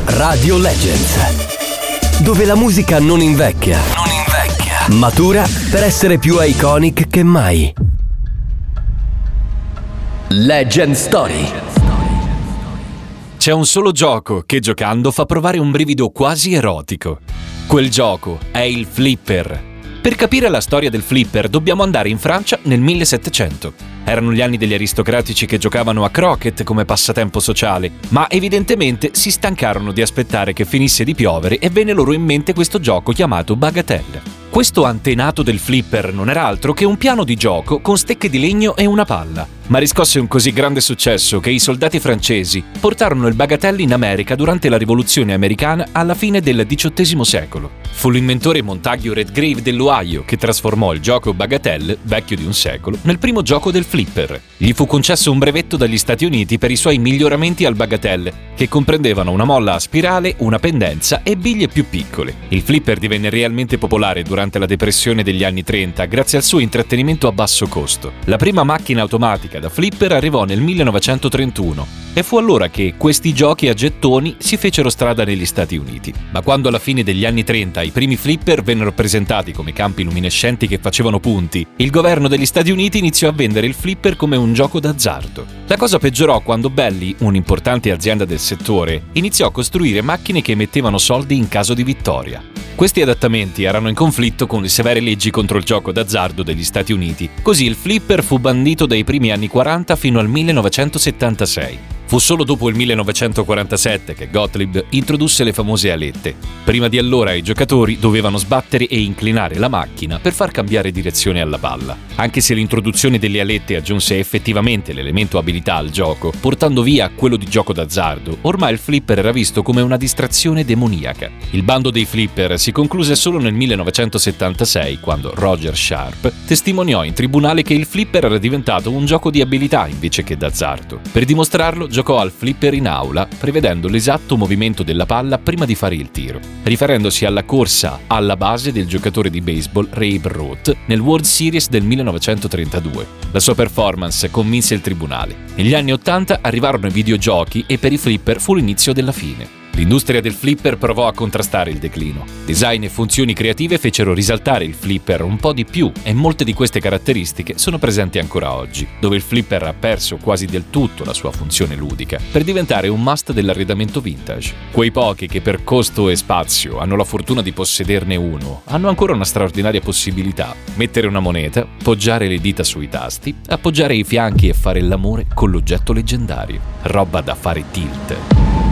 Radio Legends, dove la musica non invecchia, matura per essere più iconic che mai. Legend Story. C'è un solo gioco che giocando fa provare un brivido quasi erotico. Quel gioco è il flipper. Per capire la storia del flipper dobbiamo andare in Francia nel 1700. Erano gli anni degli aristocratici che giocavano a croquet come passatempo sociale, ma evidentemente si stancarono di aspettare che finisse di piovere e venne loro in mente questo gioco chiamato bagatelle. Questo antenato del flipper non era altro che un piano di gioco con stecche di legno e una palla, ma riscosse un così grande successo che i soldati francesi portarono il bagatelle in America durante la rivoluzione americana alla fine del XVIII secolo. Fu l'inventore Montague Redgrave dell'Ohio che trasformò il gioco bagatelle, vecchio di un secolo, nel primo gioco del flipper. Gli fu concesso un brevetto dagli Stati Uniti per i suoi miglioramenti al bagatelle, che comprendevano una molla a spirale, una pendenza e biglie più piccole. Il flipper divenne realmente popolare durante la depressione degli anni 30 grazie al suo intrattenimento a basso costo. La prima macchina automatica da flipper arrivò nel 1931 e fu allora che questi giochi a gettoni si fecero strada negli Stati Uniti. Ma quando alla fine degli anni 30 i primi flipper vennero presentati come campi luminescenti che facevano punti, il governo degli Stati Uniti iniziò a vendere il flipper come un gioco d'azzardo. La cosa peggiorò quando Belly, un'importante azienda del settore, iniziò a costruire macchine che emettevano soldi in caso di vittoria. Questi adattamenti erano in conflitto con le severe leggi contro il gioco d'azzardo degli Stati Uniti, così il flipper fu bandito dai primi anni 40 fino al 1976. Fu solo dopo il 1947 che Gottlieb introdusse le famose alette. Prima di allora i giocatori dovevano sbattere e inclinare la macchina per far cambiare direzione alla palla. Anche se l'introduzione delle alette aggiunse effettivamente l'elemento abilità al gioco, portando via quello di gioco d'azzardo, ormai il flipper era visto come una distrazione demoniaca. Il bando dei flipper si concluse solo nel 1976, quando Roger Sharp testimoniò in tribunale che il flipper era diventato un gioco di abilità invece che d'azzardo. Per dimostrarlo, giocò al flipper in aula, prevedendo l'esatto movimento della palla prima di fare il tiro, riferendosi alla corsa alla base del giocatore di baseball Babe Ruth nel World Series del 1932. La sua performance convinse il tribunale. Negli anni 80 arrivarono i videogiochi e per i flipper fu l'inizio della fine. L'industria del flipper provò a contrastare il declino. Design e funzioni creative fecero risaltare il flipper un po' di più e molte di queste caratteristiche sono presenti ancora oggi, dove il flipper ha perso quasi del tutto la sua funzione ludica per diventare un must dell'arredamento vintage. Quei pochi che per costo e spazio hanno la fortuna di possederne uno hanno ancora una straordinaria possibilità: mettere una moneta, poggiare le dita sui tasti, appoggiare i fianchi e fare l'amore con l'oggetto leggendario. Roba da fare tilt.